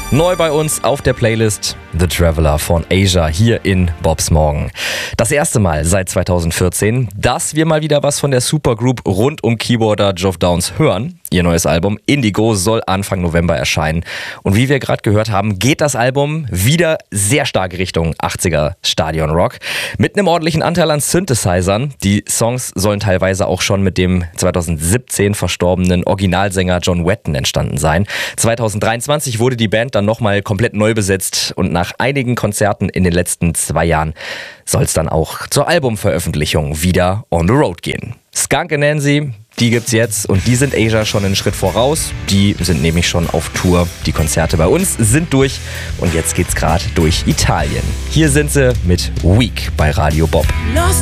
Neu bei uns auf der Playlist The Traveler von Asia hier in Bobs Morgen. Das erste Mal seit 2014, dass wir mal wieder was von der Supergroup rund um Keyboarder Geoff Downes hören. Ihr neues Album Indigo soll Anfang November erscheinen. Und wie wir gerade gehört haben, geht das Album wieder sehr stark Richtung 80er Stadionrock. Mit einem ordentlichen Anteil an Synthesizern. Die Songs sollen teilweise auch schon mit dem 2017 verstorbenen Originalsänger John Wetton entstanden sein. 2023 wurde die Band dann nochmal komplett neu besetzt und nach einigen Konzerten in den letzten 2 Jahren soll es dann auch zur Albumveröffentlichung wieder on the road gehen. Skunk Anansie, die gibt's jetzt und die sind Asia schon einen Schritt voraus. Die sind nämlich schon auf Tour. Die Konzerte bei uns sind durch und jetzt geht's gerade durch Italien. Hier sind sie mit Weak bei Radio Bob.